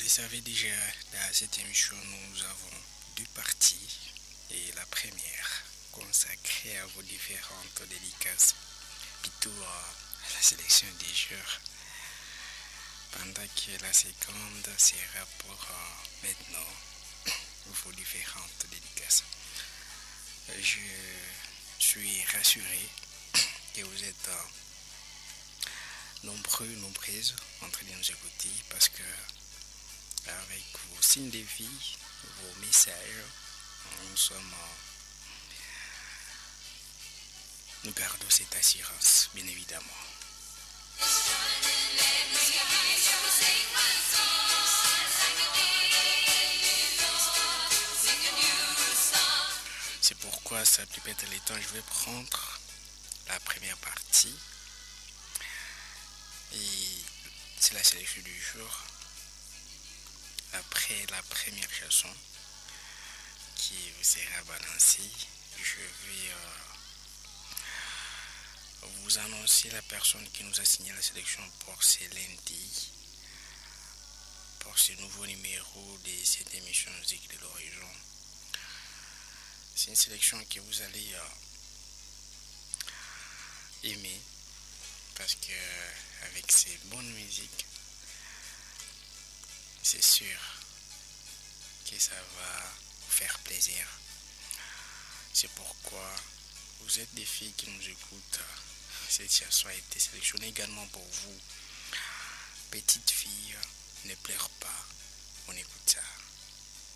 Vous savez déjà, dans cette émission, nous avons deux parties. Et la première, consacrée à vos différentes dédicaces, plutôt à la sélection des jeux. Pendant que la seconde sera pour maintenant vos différentes dédicaces. Je suis rassuré que vous êtes nombreuses en train de nous écouter parce que avec vos signes de vie, vos messages, nous gardons cette assurance, bien évidemment. C'est pourquoi ça peut être le temps, je vais prendre la première partie et c'est la sélection du jour. Après la première chanson qui vous sera balancée, je vais vous annoncer la personne qui nous a signé la sélection pour ce lundi, pour ce nouveau numéro de cette émission Musique de l'Horizon. C'est une sélection que vous allez aimer parce que avec ces bonnes musiques, c'est sûr que ça va vous faire plaisir. C'est pourquoi vous êtes des filles qui nous écoutent. Cette chanson a été sélectionnée également pour vous. Petite fille, ne pleure pas. On écoute ça.